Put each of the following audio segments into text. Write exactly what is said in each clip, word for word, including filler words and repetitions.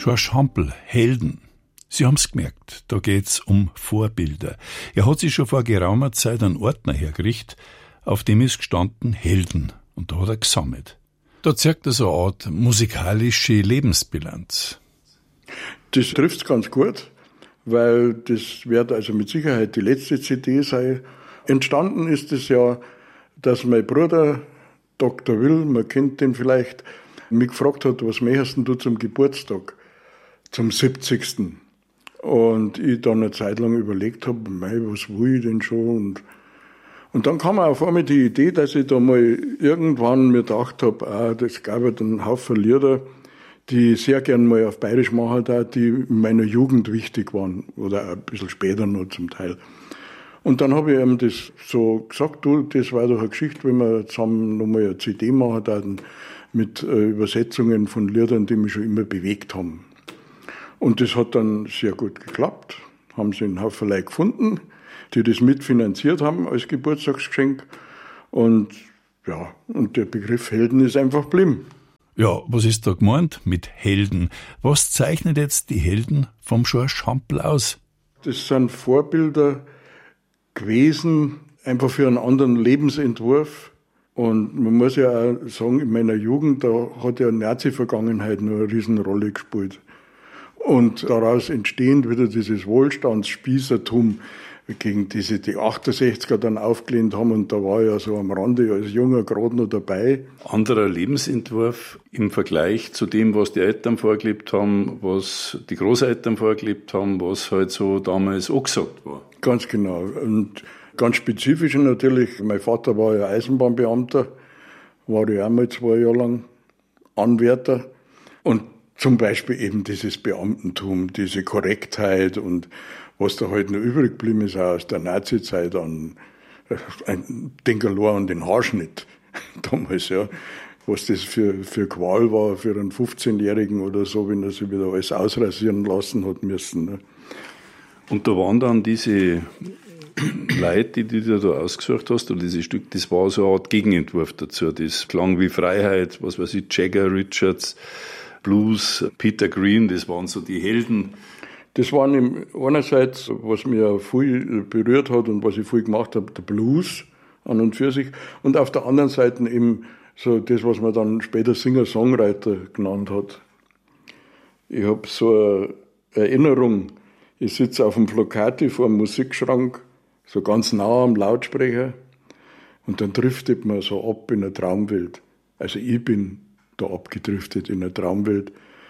George Hampel, Helden. Sie haben's gemerkt, da geht's um Vorbilder. Er hat sich schon vor geraumer Zeit einen Ordner hergerichtet, auf dem ist gestanden Helden. Und da hat er gesammelt. Da zeigt er so eine Art musikalische Lebensbilanz. Das trifft's ganz gut, weil das wird also mit Sicherheit die letzte C D sein. Entstanden ist es ja, dass mein Bruder, Doktor Will, man kennt den vielleicht, mich gefragt hat, was möchtest du zum Geburtstag, zum siebzigsten Und ich dann eine Zeit lang überlegt habe, mei, was will ich denn schon? Und, und dann kam mir auf einmal die Idee, dass ich da mal irgendwann mir gedacht habe, ah, das gab ja einen Haufen Lieder, die ich sehr gern mal auf Bayerisch machen da, die in meiner Jugend wichtig waren. Oder ein bisschen später noch zum Teil. Und dann habe ich ihm das so gesagt, du, das war doch eine Geschichte, wenn wir zusammen nochmal eine C D machen würden, mit äh, Übersetzungen von Liedern, die mich schon immer bewegt haben. Und das hat dann sehr gut geklappt. Haben sie einen Haufen Leute gefunden, die das mitfinanziert haben als Geburtstagsgeschenk. Und ja, und der Begriff Helden ist einfach geblieben. Ja, was ist da gemeint mit Helden? Was zeichnet jetzt die Helden vom George Hampel aus? Das sind Vorbilder gewesen, einfach für einen anderen Lebensentwurf. Und man muss ja auch sagen, in meiner Jugend, da hat ja Nazi-Vergangenheit nur eine Riesenrolle gespielt. Und daraus entstehend wieder dieses Wohlstandsspießertum, gegen diese die achtundsechziger dann aufgelehnt haben. Und da war ja so am Rande als Junger gerade noch dabei. Anderer Lebensentwurf im Vergleich zu dem, was die Eltern vorgelebt haben, was die Großeltern vorgelebt haben, was halt so damals angesagt war. Ganz genau. Und ganz spezifisch natürlich, mein Vater war ja Eisenbahnbeamter, war ja auch mal zwei Jahre lang Anwärter. Und zum Beispiel eben dieses Beamtentum, diese Korrektheit und was da halt noch übrig geblieben ist auch aus der Nazi-Zeit an, ein denk allein an den Haarschnitt damals, ja. Was das für, für Qual war für einen fünfzehnjährigen oder so, wenn er sich wieder alles ausrasieren lassen hat müssen. Ne. Und da waren dann diese Leute, die du da ausgesucht hast, oder dieses Stück, das war so eine Art Gegenentwurf dazu. Das klang wie Freiheit, was weiß ich, Jagger, Richards, Blues, Peter Green, das waren so die Helden. Das waren einerseits, was mir viel berührt hat und was ich viel gemacht habe, der Blues an und für sich. Und auf der anderen Seite eben so das, was man dann später Singer-Songwriter genannt hat. Ich habe so eine Erinnerung, ich sitze auf dem Flocati vor dem Musikschrank, so ganz nah am Lautsprecher, und dann driftet man so ab in eine Traumwelt. Also ich bin da abgedriftet in eine Traumwelt.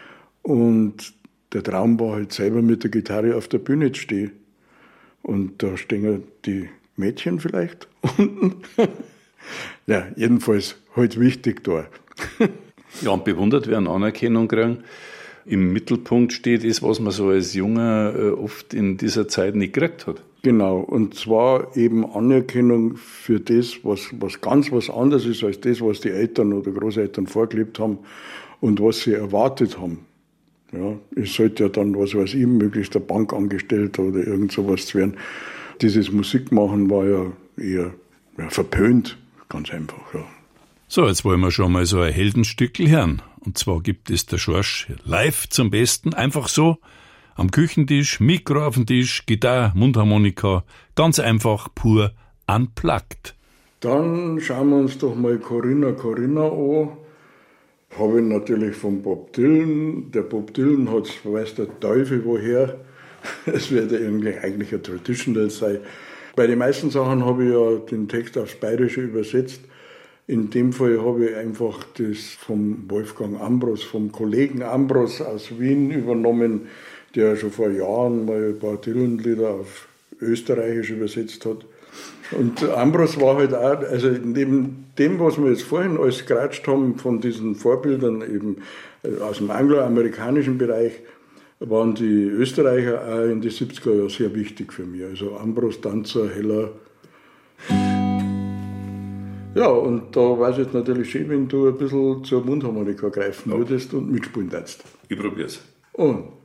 Und der Traum war halt selber mit der Gitarre auf der Bühne zu stehen. Und da stehen die Mädchen vielleicht unten. Ja, jedenfalls halt wichtig da. Ja, und bewundert werden, Anerkennung kriegen. Im Mittelpunkt steht es, was man so als Junger äh, oft in dieser Zeit nicht gekriegt hat. Genau, und zwar eben Anerkennung für das, was, was ganz was anderes ist als das, was die Eltern oder Großeltern vorgelebt haben und was sie erwartet haben. Ja, es sollte ja dann, was weiß ich, möglichst ein Bankangestellter oder irgend sowas zu werden. Dieses Musikmachen war ja eher ja, verpönt, ganz einfach, ja. So, jetzt wollen wir schon mal so ein Heldenstückel hören. Und zwar gibt es der Schorsch live zum Besten, einfach so, am Küchentisch, Mikro auf dem Tisch, Gitarre, Mundharmonika, ganz einfach, pur unplugged. Dann schauen wir uns doch mal Corinna Corinna an. Habe ich natürlich von Bob Dylan. Der Bob Dylan hat, weiß der Teufel woher. Es wird ja irgendwie eigentlich ein Traditional sein. Bei den meisten Sachen habe ich ja den Text aufs Bayerische übersetzt. In dem Fall habe ich einfach das vom Wolfgang Ambros, vom Kollegen Ambros aus Wien übernommen, der schon vor Jahren mal ein paar Dylan-Lieder auf Österreichisch übersetzt hat. Und Ambros war halt auch, also neben dem, was wir jetzt vorhin alles geratscht haben, von diesen Vorbildern eben aus dem angloamerikanischen Bereich, waren die Österreicher auch in den siebziger Jahren sehr wichtig für mich. Also Ambros, Danzer, Heller. Ja, und da war es jetzt natürlich schön, wenn du ein bisschen zur Mundharmonika greifen würdest und mitspielen darfst. Ich probier's. Und